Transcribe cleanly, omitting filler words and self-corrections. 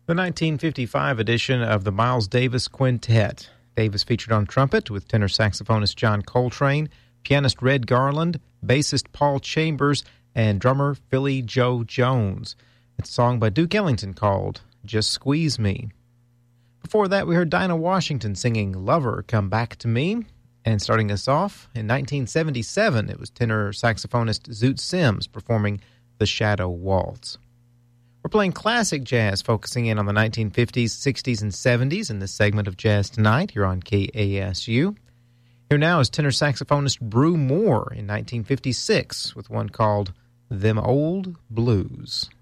The 1955 edition of the Miles Davis Quintet. Davis featured on trumpet with tenor saxophonist John Coltrane, pianist Red Garland, bassist Paul Chambers, and drummer Philly Joe Jones. It's a song by Duke Ellington called Just Squeeze Me. Before that, we heard Dinah Washington singing Lover, Come Back to Me. And starting us off, in 1977, it was tenor saxophonist Zoot Sims performing The Shadow Waltz. We're playing classic jazz, focusing in on the 1950s, 60s, and 70s in this segment of Jazz Tonight here on KASU. Here now is tenor saxophonist Brew Moore in 1956 with one called Them Old Blues.